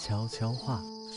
悄悄话。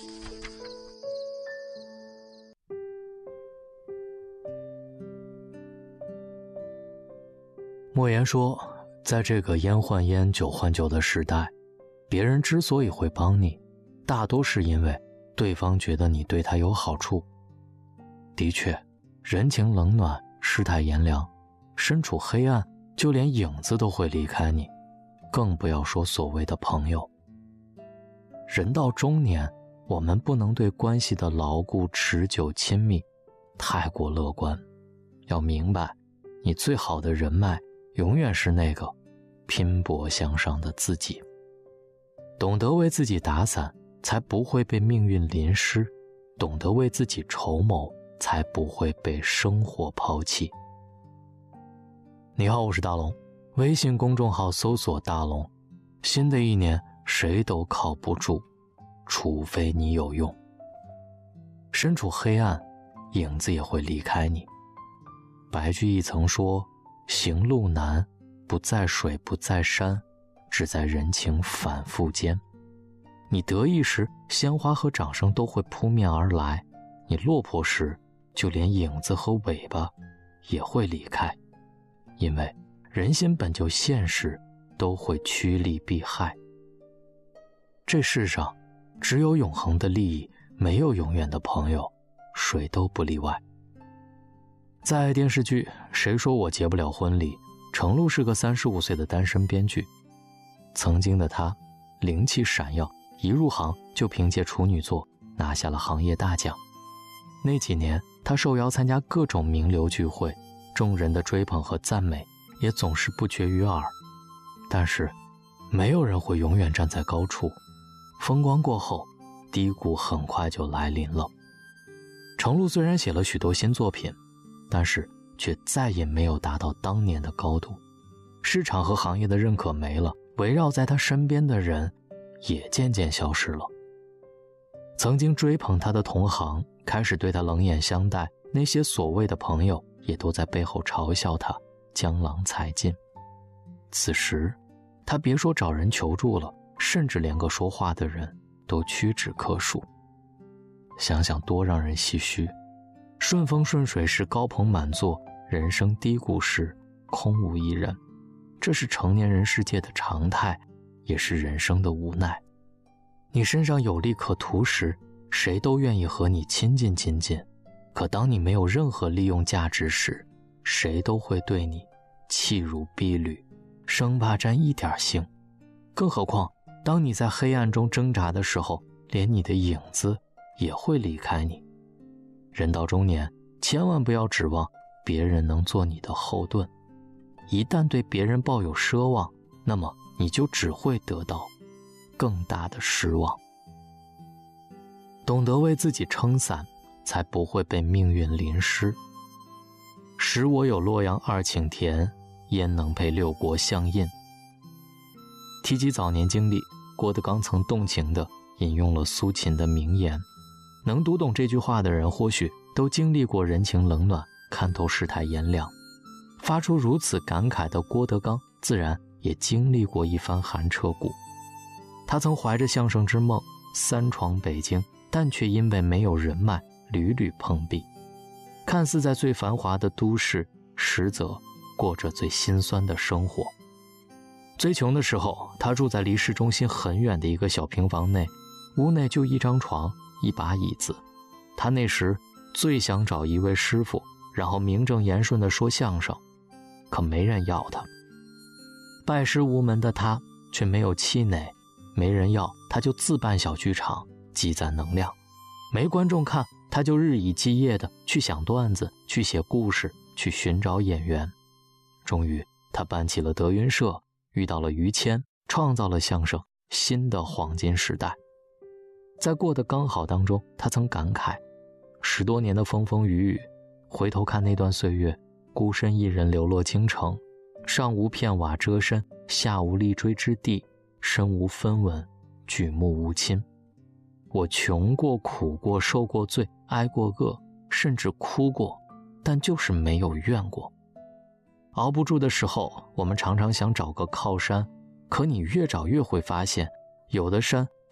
莫言说，在这个烟换烟酒换酒的时代，别人之所以会帮你，大多是因为对方觉得你对他有好处。的确，人情冷暖，世态炎凉，身处黑暗，就连影子都会离开你，更不要说所谓的朋友。人到中年，我们不能对关系的牢固、持久、亲密太过乐观。要明白，你最好的人脉永远是那个拼搏向上的自己。懂得为自己打伞，才不会被命运淋湿；懂得为自己筹谋，才不会被生活抛弃。你好，我是大龙，微信公众号搜索大龙。新的一年，谁都靠不住，除非你有用。身处黑暗，影子也会离开你。白居易曾说，行路难，不在水不在山，只在人情反复间。你得意时，鲜花和掌声都会扑面而来；你落魄时，就连影子和尾巴也会离开。因为人心本就现实，都会趋利避害。这世上只有永恒的利益，没有永远的朋友，谁都不例外。在电视剧《谁说我结不了婚》里，程璐是个35岁的单身编剧。曾经的他灵气闪耀，一入行就凭借处女作拿下了行业大奖。那几年，他受邀参加各种名流聚会，众人的追捧和赞美也总是不绝于耳。但是没有人会永远站在高处，风光过后，低谷很快就来临了。程璐虽然写了许多新作品，但是却再也没有达到当年的高度。市场和行业的认可没了，围绕在他身边的人也渐渐消失了。曾经追捧他的同行开始对他冷眼相待，那些所谓的朋友也都在背后嘲笑他江郎才尽。此时他别说找人求助了，甚至连个说话的人都屈指可数。想想多让人唏嘘。顺风顺水时高朋满座，人生低谷时空无一人。这是成年人世界的常态，也是人生的无奈。你身上有利可图时，谁都愿意和你亲近亲近，可当你没有任何利用价值时，谁都会对你弃如敝履，生怕沾一点腥。更何况当你在黑暗中挣扎的时候，连你的影子也会离开你。人到中年，千万不要指望别人能做你的后盾。一旦对别人抱有奢望，那么你就只会得到更大的失望。懂得为自己撑伞，才不会被命运淋湿。使我有洛阳二顷田，焉能配六国相印。提及早年经历，郭德纲曾动情地引用了苏秦的名言。能读懂这句话的人，或许都经历过人情冷暖，看透世态炎凉。发出如此感慨的郭德纲，自然也经历过一番寒彻骨。他曾怀着相声之梦三闯北京，但却因为没有人脉，屡屡碰壁。看似在最繁华的都市，实则过着最心酸的生活。最穷的时候，他住在离市中心很远的一个小平房内，屋内就一张床，一把椅子。他那时最想找一位师傅，然后名正言顺地说相声，可没人要他。拜师无门的他却没有气馁，没人要他就自办小剧场，积攒能量。没观众看，他就日以继夜地去想段子，去写故事，去寻找演员。终于他办起了德云社，遇到了于谦，创造了相声新的黄金时代。在过得刚好当中，他曾感慨，10多年的风风雨雨，回头看那段岁月，孤身一人流落京城，上无片瓦遮身，下无立锥之地，身无分文，举目无亲。我穷过，苦过，受过罪，挨过饿，甚至哭过，但就是没有怨过。熬不住的时候，我们常常想找个靠山，可你越找越会发现，有的山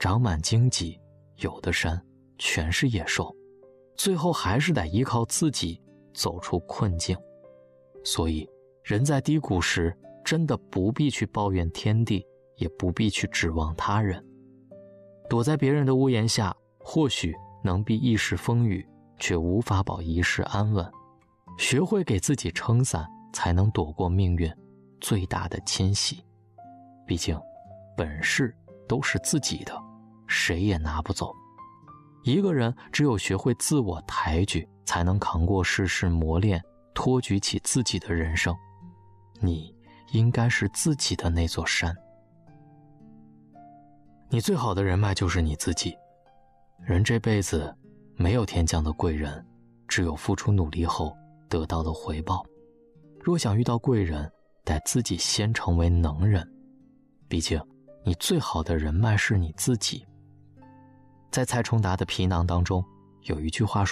长满荆棘，有的山全是野兽，最后还是得依靠自己走出困境。所以人在低谷时，真的不必去抱怨天地，也不必去指望他人。躲在别人的屋檐下，或许能避一时风雨，却无法保一世安稳。学会给自己撑伞，才能躲过命运最大的侵袭。毕竟本事都是自己的，谁也拿不走。一个人只有学会自我抬举，才能扛过世事磨练，托举起自己的人生。你应该是自己的那座山。你最好的人脉就是你自己。人这辈子没有天降的贵人，只有付出努力后得到的回报。若想遇到贵人，得自己先成为能人。毕竟你最好的人脉是你自己。在蔡崇达的皮囊当中有一句话说